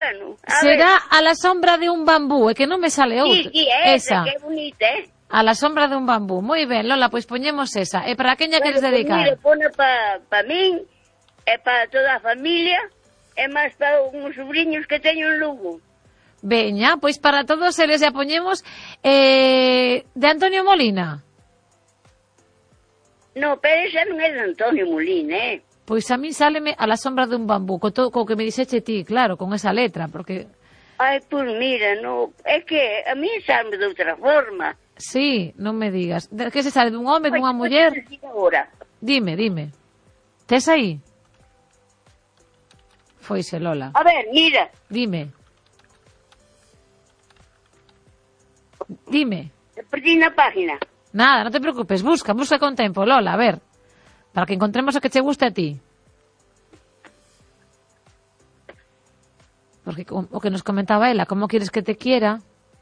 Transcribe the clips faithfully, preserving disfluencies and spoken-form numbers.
Bueno, será a la sombra de un bambú, é que non me sale outra. Sí, sí, esa, esa. que bonita, eh? A la sombra de un bambú. Moi ben, Lola, pois poñemos esa. E para quen ya Bueno, queres pues dedicar? mira, pone para pa min, e para toda a familia, e máis para uns sobrinhos que teño en Lugo. Veña, pois para todos eles ya poñemos eh, de Antonio Molina. No, pero esa non é de Antonio Molina, eh? Pois a min sáleme a la sombra de un bambú, co, todo, co que me dixeche ti, claro, con esa letra, porque... Ai, pues mira, no, é que a mí salme de outra forma. Sí, non me digas. De, que se sale dun home, dunha Ai, muller? Agora. Dime, dime. Tes aí? Foise, Lola. A ver, mira. Dime. Dime. Perdí na página. Nada, non te preocupes, busca, busca con tempo, Lola, a ver. Para que encontremos o que che guste a ti. Porque o que nos comentaba ela, ¿cómo quieres que te quiera?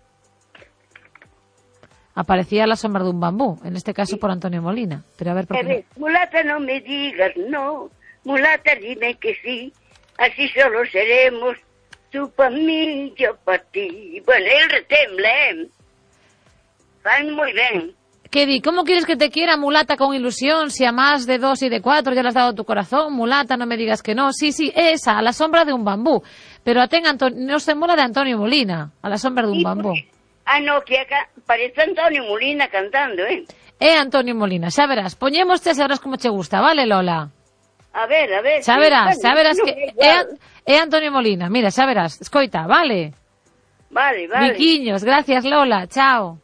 Aparecía la sombra de un bambú, en este caso por Antonio Molina. Pero a ver, ¿por qué? A ver, mulata, no me digas no, mulata, dime que sí, así solo seremos, tú pa mí, yo pa ti. Bueno, el retembla, eh? Van muy bien. ¿Qué di? ¿Cómo quieres que te quiera, mulata con ilusión? Si a más de dos y de cuatro ya le has dado tu corazón, mulata, no me digas que no. Sí, sí, esa, a la sombra de un bambú. Pero a ten Anto... no se mola de Antonio Molina, a la sombra de un Sí, bambú. porque... Ah, no, que acá parece Antonio Molina cantando, eh? É Antonio Molina, xa verás. Poñemos xa verás como che gusta, vale, Lola? A ver, a ver. Xa sí, verás, bueno, xa verás no, que igual. é, é Antonio Molina. Mira, xa verás. Escoita, vale? Vale, vale. Viquiños, gracias, Lola. Chao.